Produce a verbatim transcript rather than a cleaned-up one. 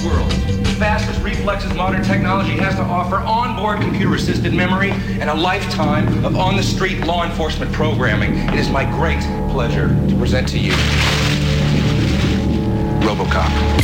world. The fastest reflexes modern technology has to offer, onboard computer-assisted memory, and a lifetime of on-the-street law enforcement programming. It is my great pleasure to present to you RoboCop.